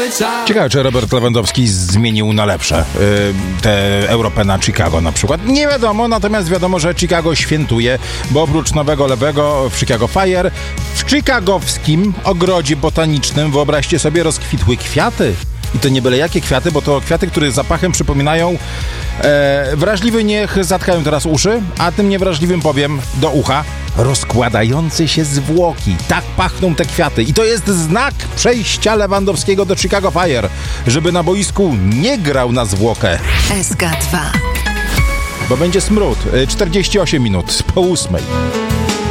Ciekawe, czy Robert Lewandowski zmienił na lepsze tę Europę na Chicago na przykład. Nie wiadomo, natomiast wiadomo, że Chicago świętuje, bo oprócz nowego lewego w Chicago Fire, w chicagowskim ogrodzie botanicznym, wyobraźcie sobie, rozkwitły kwiaty. I to nie byle jakie kwiaty, bo to kwiaty, które zapachem przypominają wrażliwy niech zatkają teraz uszy, a tym niewrażliwym powiem do ucha rozkładające się zwłoki. Tak pachną te kwiaty. I to jest znak przejścia Lewandowskiego do Chicago Fire, żeby na boisku nie grał na zwłokę. SK2. Bo będzie smród. 48 minut po 8.